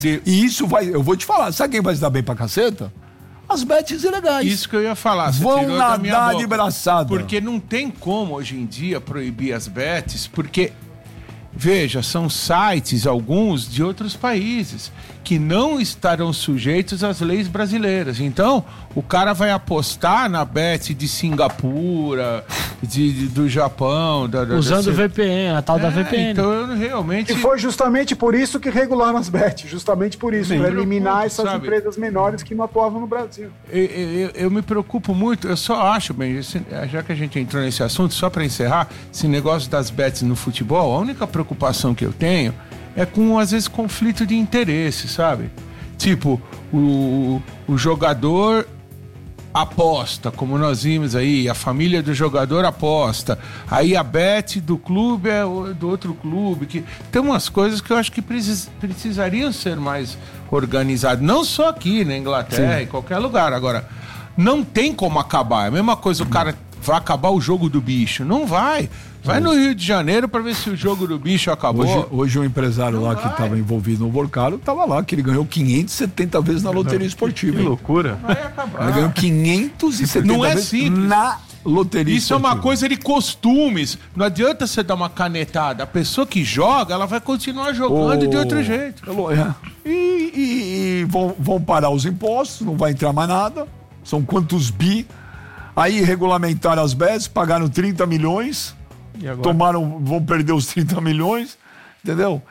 E isso eu vou te falar, sabe quem vai se dar bem pra caceta? As bets ilegais. Isso que eu ia falar. Vão nadar de braçada. Porque não tem como hoje em dia proibir as bets, porque, veja, são sites, alguns de outros países, que não estarão sujeitos às leis brasileiras. Então, o cara vai apostar na bet de Singapura, do Japão... Usando o VPN, a tal da VPN. Então, eu realmente... E foi justamente por isso que regularam as bets, justamente por isso, para eliminar essas empresas menores que não atuavam no Brasil. Eu me preocupo muito, eu só acho, bem, já que a gente entrou nesse assunto, só para encerrar, esse negócio das bets no futebol, a única preocupação que eu tenho é com, às vezes, conflito de interesse, sabe? Tipo, o jogador aposta, como nós vimos aí, a família do jogador aposta, aí a bet do clube é do outro clube, que tem umas coisas que eu acho que precisariam ser mais organizadas, não só aqui na Inglaterra, em qualquer lugar. Agora, não tem como acabar, é a mesma coisa, o cara vai acabar o jogo do bicho, não vai. Vai no Rio de Janeiro para ver se o jogo do bicho acabou. Hoje um empresário lá que estava envolvido no Borcaro estava lá, que ele ganhou 570 vezes na loteria esportiva. Que loucura. Vai acabar. Ele ganhou 570 não é vezes simples. na loteria Isso esportiva. é uma coisa de costumes. Não adianta você dar uma canetada. A pessoa que joga, ela vai continuar jogando de outro jeito. E vão parar os impostos, não vai entrar mais nada. São quantos bi? Aí regulamentaram as bets, pagaram 30 milhões... vão perder os 30 milhões, entendeu?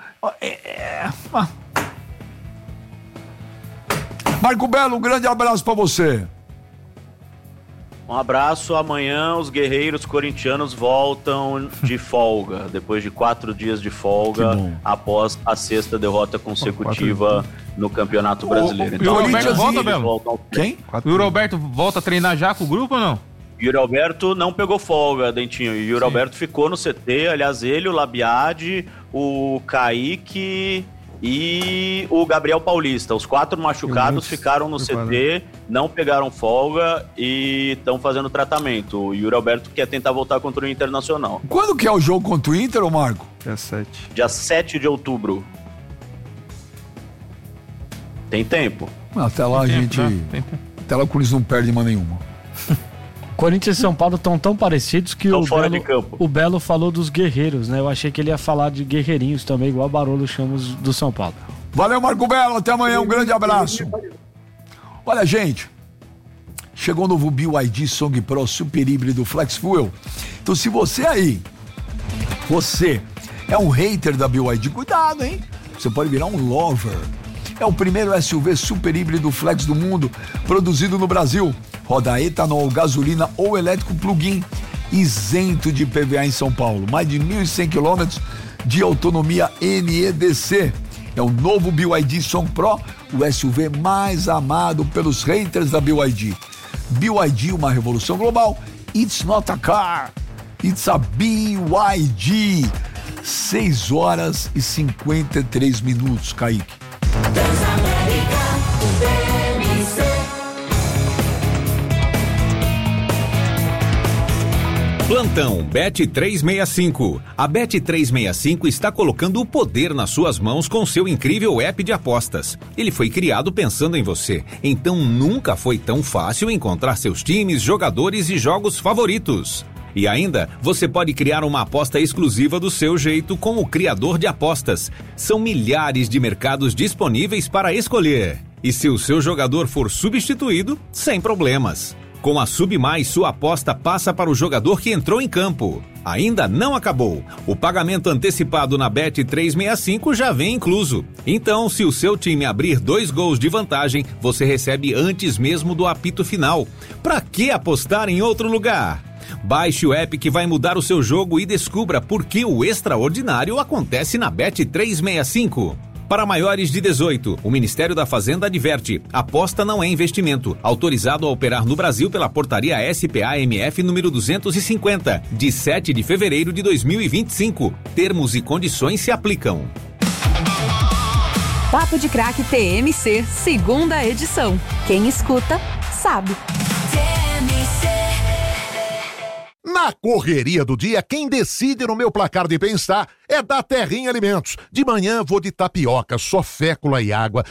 Marco Belo, um grande abraço pra você. Um abraço. Amanhã os guerreiros corintianos voltam de folga, depois de 4 dias de folga, após a 6ª derrota consecutiva no Campeonato Brasileiro. Então, o Roberto volta, Belo? Quem? O Roberto volta a treinar já com o grupo ou não? Yuri Alberto não pegou folga, Dentinho. Yuri Alberto ficou no CT, aliás, ele, o Labiade, o Kaique e o Gabriel Paulista. Os 4 machucados ficaram no CT, não pegaram folga e estão fazendo tratamento. O Yuri Alberto quer tentar voltar contra o Internacional. Quando que é o jogo contra o Inter, ô Marco? Dia 7. Dia 7 de outubro. Tem tempo. Até lá até lá o Corinthians não perde mais nenhuma. Corinthians e São Paulo estão tão parecidos que o Belo falou dos guerreiros, né? Eu achei que ele ia falar de guerreirinhos também, igual o Barolo chama do São Paulo. Valeu, Marco Belo. Até amanhã. Um grande abraço. Olha, gente. Chegou o novo BYD Song Pro Super Híbrido Flex Fuel. Então, se você é um hater da BYD, cuidado, hein? Você pode virar um lover. É o primeiro SUV super híbrido flex do mundo, produzido no Brasil. Roda etanol, gasolina ou elétrico plug-in, isento de IPVA em São Paulo. Mais de 1.100 quilômetros de autonomia NEDC. É o novo BYD Song Pro, o SUV mais amado pelos haters da BYD. BYD, uma revolução global. It's not a car, it's a BYD. 6 horas e 53 minutos, Kaique. Plantão Bet365. A Bet365 está colocando o poder nas suas mãos com seu incrível app de apostas. Ele foi criado pensando em você, então nunca foi tão fácil encontrar seus times, jogadores e jogos favoritos. E ainda, você pode criar uma aposta exclusiva do seu jeito com o criador de apostas. São milhares de mercados disponíveis para escolher. E se o seu jogador for substituído, sem problemas. Com a Sub Mais, sua aposta passa para o jogador que entrou em campo. Ainda não acabou. O pagamento antecipado na Bet365 já vem incluso. Então, se o seu time abrir 2 gols de vantagem, você recebe antes mesmo do apito final. Pra que apostar em outro lugar? Baixe o app que vai mudar o seu jogo e descubra por que o extraordinário acontece na Bet365. Para maiores de 18, o Ministério da Fazenda adverte: aposta não é investimento. Autorizado a operar no Brasil pela Portaria SPA-MF número 250, de 7 de fevereiro de 2025. Termos e condições se aplicam. Papo de Craque TMC, 2ª edição. Quem escuta, sabe. Na correria do dia, quem decide no meu placar de bem-estar é da Terrinha Alimentos. De manhã vou de tapioca, só fécula e água.